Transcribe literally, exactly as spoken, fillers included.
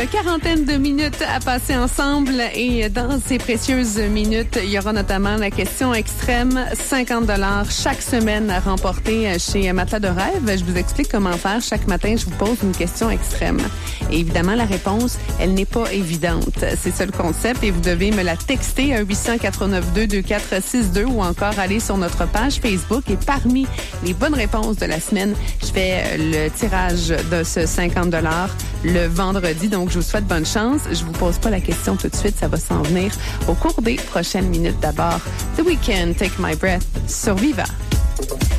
Quarantaine de minutes à passer ensemble et dans ces précieuses minutes, il y aura notamment la question extrême, cinquante dollars chaque semaine à remporter chez Matelas de Rêve. Je vous explique comment faire. Chaque matin, je vous pose une question extrême. Et évidemment, la réponse, elle n'est pas évidente. C'est ça le concept et vous devez me la texter à huit zéro quatre neuf deux deux quatre six deux ou encore aller sur notre page Facebook. Et parmi les bonnes réponses de la semaine, je fais le tirage de ce cinquante dollars le vendredi. Donc, je vous souhaite bonne chance. Je vous pose pas la question tout de suite. Ça va s'en venir au cours des prochaines minutes. D'abord, The Weeknd, Take My Breath sur Viva.